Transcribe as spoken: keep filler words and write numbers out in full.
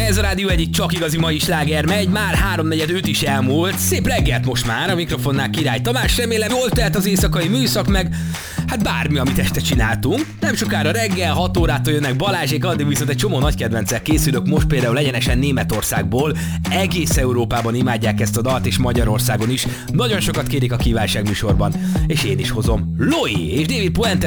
ez a rádió egyik csak igazi mai sláger megy, már háromnegyed öt is elmúlt. Szép reggelt most már, a mikrofonnál Király Tamás, remélem jól telt az éjszakai műszak, meg hát bármi, amit este csináltunk. Nem sokára reggel, hat órától jönnek Balázsék, addig viszont egy csomó nagy kedvencek készülök, most például egyenesen Németországból. Egész Európában imádják ezt a dalt, és Magyarországon is. Nagyon sokat kérik a kívánság műsorban, és én is hozom. Loi és David Puente